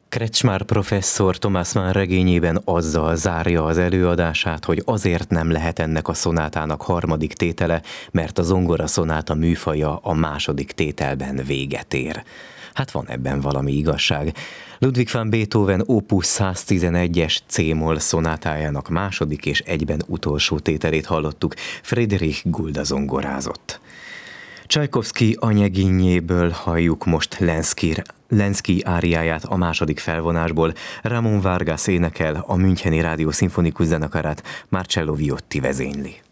Kretschmar professzor Thomas Mann regényében azzal zárja az előadását, hogy azért nem lehet ennek a szonátának harmadik tétele, mert a zongora szonáta műfaja a második tételben véget ér. Hát van ebben valami igazság. Ludwig van Beethoven opus 111-es C-moll szonátájának második és egyben utolsó tételét hallottuk, Friedrich Gulda zongorázott. Csajkovszky Anyeginnyéből halljuk most Lenszky áriáját a második felvonásból, Ramon Vargas énekel, a Müncheni Rádió Szimfonikus Zenekarát Marcello Viotti vezényli.